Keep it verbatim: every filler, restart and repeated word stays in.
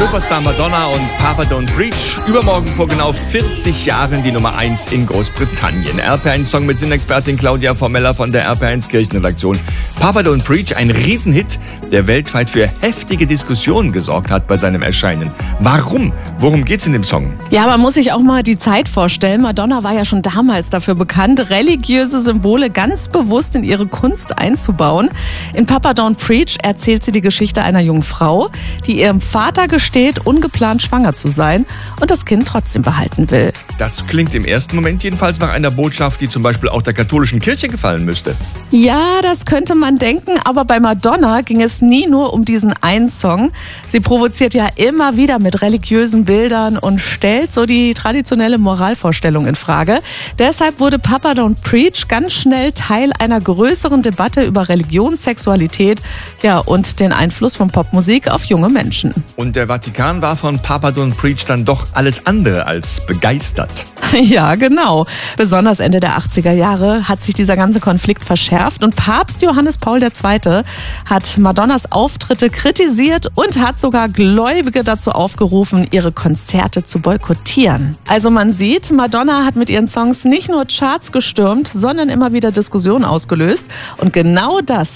Superstar Madonna und Papa Don't Preach. Übermorgen vor genau vierzig Jahren die Nummer eins in Großbritannien. R P eins Song mit Sinnexpertin Claudia Formella von der R P eins Kirchenredaktion. Papa Don't Preach, ein Riesenhit, der weltweit für heftige Diskussionen gesorgt hat bei seinem Erscheinen. Warum? Worum geht's in dem Song? Ja, man muss sich auch mal die Zeit vorstellen. Madonna war ja schon damals dafür bekannt, religiöse Symbole ganz bewusst in ihre Kunst einzubauen. In Papa Don't Preach erzählt sie die Geschichte einer jungen Frau, die ihrem Vater gesteht, ungeplant schwanger zu sein und das Kind trotzdem behalten will. Das klingt im ersten Moment jedenfalls nach einer Botschaft, die zum Beispiel auch der katholischen Kirche gefallen müsste. Ja, das könnte man denken, aber bei Madonna ging es nie nur um diesen einen Song. Sie provoziert ja immer wieder mit religiösen Bildern und stellt so die traditionelle Moralvorstellung in Frage. Deshalb wurde Papa Don't Preach ganz schnell Teil einer größeren Debatte über Religion, Sexualität, ja, und den Einfluss von Popmusik auf junge Menschen. Und der Vatikan war von Papa Don't Preach dann doch alles andere als begeistert. Ja, genau. Besonders Ende der achtziger Jahre hat sich dieser ganze Konflikt verschärft und Papst Johannes Paul der Zweite hat Madonnas Auftritte kritisiert und hat sogar Gläubige dazu aufgerufen, ihre Konzerte zu boykottieren. Also man sieht, Madonna hat mit ihren Songs nicht nur Charts gestürmt, sondern immer wieder Diskussionen ausgelöst. Und genau das